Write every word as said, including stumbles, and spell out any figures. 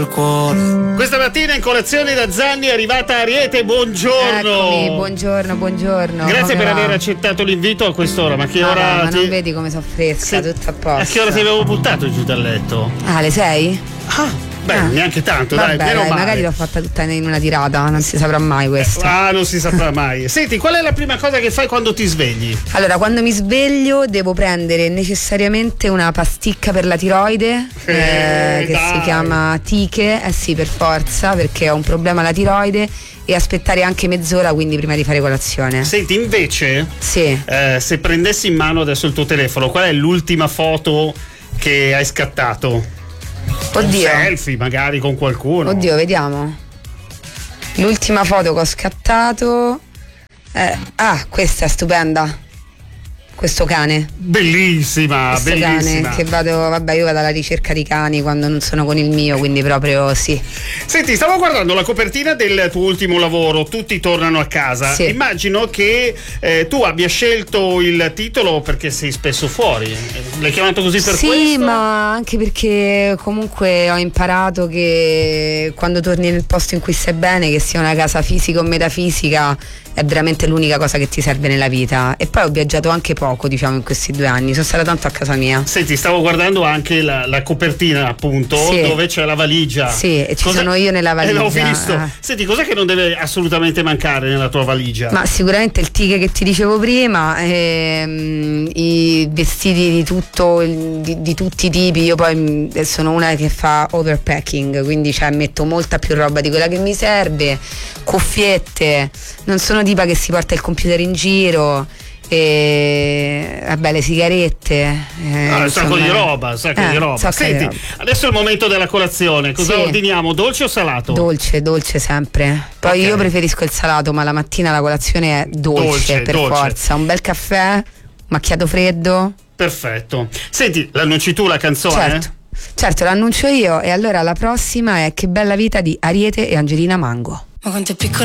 Questa mattina in colazione da Zanni è arrivata Ariete, buongiorno. Eccomi, buongiorno, buongiorno. Grazie come per va? aver accettato l'invito a quest'ora, ma che Ah, ora ma ti... non vedi come sono fresca, Sì. tutto a posto. A che ora ti avevo buttato giù dal letto? Ah, alle sei? Ah, beh, Ah. neanche tanto, Vabbè, dai, meno dai, male. magari l'ho fatta tutta in una tirata, non si saprà mai questo. Ah, non si saprà mai. Senti, qual è la prima cosa che fai quando ti svegli? Allora, quando mi sveglio devo prendere necessariamente una pasticca per la tiroide Eh, eh, che dai. si chiama Tiche, eh sì, per forza, perché ho un problema alla tiroide, e aspettare anche mezz'ora, quindi prima di fare colazione. Senti, invece, Sì. eh, se prendessi in mano adesso il tuo telefono, qual è l'ultima foto che hai scattato? Un Oddio. selfie magari con qualcuno. Oddio, vediamo. L'ultima foto che ho scattato. eh, ah, questa è stupenda. Questo cane. Bellissima, Questo bellissima. cane che vado, vabbè, io vado alla ricerca di cani quando non sono con il mio, quindi proprio sì. Senti, stavo guardando la copertina del tuo ultimo lavoro, Tutti tornano a casa. Sì. Immagino che eh, tu abbia scelto il titolo perché sei spesso fuori. L'hai chiamato così per sì, questo? ma anche perché comunque ho imparato che quando torni nel posto in cui stai bene, che sia una casa fisica o metafisica, è veramente l'unica cosa che ti serve nella vita. E poi ho viaggiato anche poco, diciamo, in questi due anni, sono stata tanto a casa mia. Senti, stavo guardando anche la, la copertina, appunto, Sì. dove c'è la valigia. Sì, e ci Cosa- sono io nella Eh, l'ho valigia. visto. Ah. Senti, cos'è che non deve assolutamente mancare nella tua valigia? Ma sicuramente il tighe che ti dicevo prima, ehm, i vestiti di tutto il- di, di tutti i tipi. Io poi mh, sono una che fa overpacking, quindi cioè metto molta più roba di quella che mi serve, cuffiette, non sono tipa che si porta il computer in giro, e vabbè, le sigarette, eh, Ah, un sacco insomma. di roba, un sacco Eh, di roba. un sacco di Senti, roba. adesso è il momento della colazione. Cosa Sì. ordiniamo? Dolce o salato? Dolce, dolce sempre. Poi Ok. io preferisco il salato, ma la mattina la colazione è dolce, Dolce, per dolce. forza. Un bel caffè, macchiato freddo. Perfetto. Senti, l'annunci tu la canzone? Certo, certo, l'annuncio io. E allora la prossima è Che bella vita di Ariete e Angelina Mango. Ma quanto è piccola